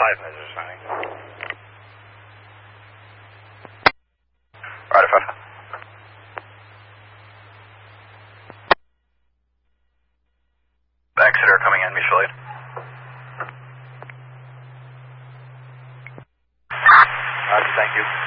measures signing. Rider 5. Exeter coming in, mutual aid. Roger, thank you.